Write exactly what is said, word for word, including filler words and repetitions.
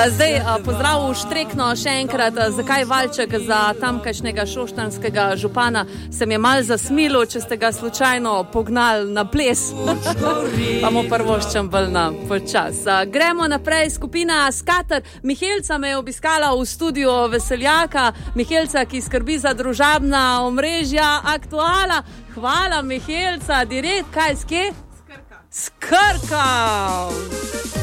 Zdaj, pozdrav v Štrekno še enkrat. Zakaj valček za tamkajšnjega šoštanskega župana? Se mi je mal zasmilo, če ste ga slučajno pognali na ples. Pa mu prvoščem bolj na počas. Gremo naprej, skupina Skater. Mihelca me je obiskala v studiu Veseljaka. Mihelca, ki skrbi za družabna omrežja Aktuala. Hvala, Mihelca. Direkt, kaj, skje? Skrka. Skrka.